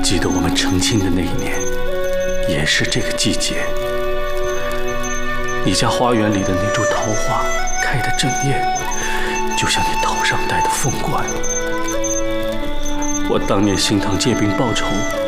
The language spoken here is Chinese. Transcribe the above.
记得我们成亲的那一年，也是这个季节。你家花园里的那株桃花开得正艳，就像你头上戴的凤冠。我当年新堂借兵报仇，